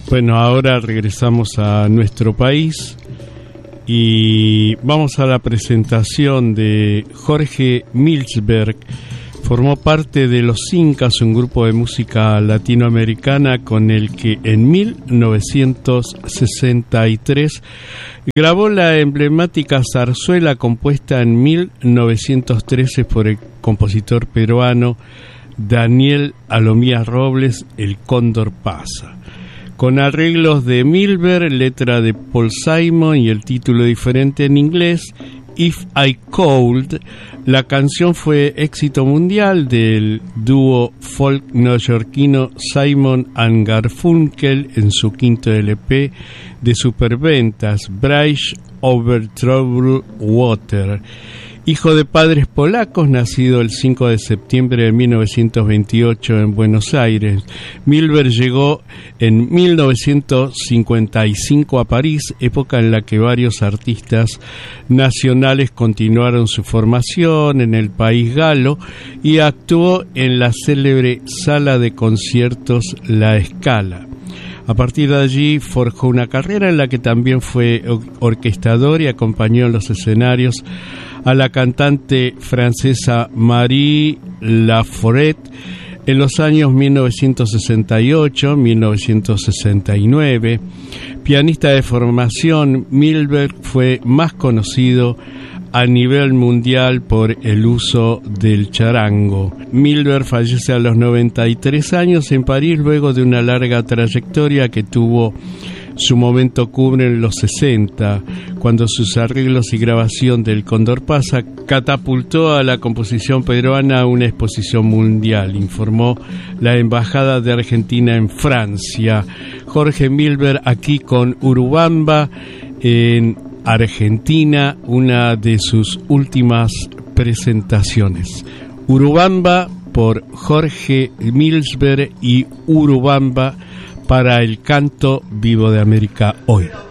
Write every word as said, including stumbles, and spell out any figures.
Bueno, ahora regresamos a nuestro país y vamos a la presentación de Jorge Milsberg. Formó parte de Los Incas, un grupo de música latinoamericana con el que en mil novecientos sesenta y tres grabó la emblemática zarzuela compuesta en mil novecientos trece por el compositor peruano Daniel Alomías Robles, El Cóndor Pasa. Con arreglos de Milberg, letra de Paul Simon y el título diferente en inglés, If I Could, la canción fue éxito mundial del dúo folk neoyorquino Simon and Garfunkel en su quinto L P de superventas, Bridge Over Troubled Water. Hijo de padres polacos, nacido el cinco de septiembre de mil novecientos veintiocho en Buenos Aires, Milberg llegó en mil novecientos cincuenta y cinco a París, época en la que varios artistas nacionales continuaron su formación en el país galo, y actuó en la célebre sala de conciertos La Scala. A partir de allí forjó una carrera en la que también fue orquestador y acompañó en los escenarios a la cantante francesa Marie Laforêt en los años mil novecientos sesenta y ocho a mil novecientos sesenta y nueve. Pianista de formación, Milberg fue más conocido a nivel mundial por el uso del charango. Milberg fallece a los noventa y tres años en París luego de una larga trayectoria que tuvo su momento cumbre en los sesenta, cuando sus arreglos y grabación del Cóndor Pasa catapultó a la composición peruana a una exposición mundial, informó la Embajada de Argentina en Francia. Jorge Milberg aquí con Urubamba en Argentina, una de sus últimas presentaciones. Urubamba por Jorge Milsberg y Urubamba para el canto vivo de América hoy.